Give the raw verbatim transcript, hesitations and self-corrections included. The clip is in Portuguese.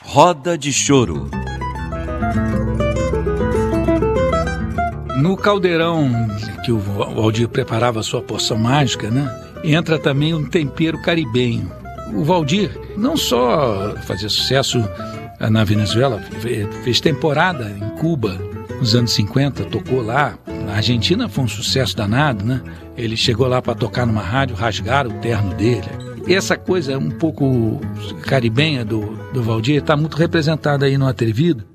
Roda de Choro. No caldeirão que o Valdir preparava a sua poção mágica, né, entra também um tempero caribenho. O Valdir não só fazia sucesso na Venezuela, fez temporada em Cuba nos anos cinquenta, tocou lá. Na Argentina foi um sucesso danado, né? Ele chegou lá para tocar numa rádio, rasgaram o terno dele. E essa coisa um pouco caribenha do, do Valdir está muito representada aí no Atrevido.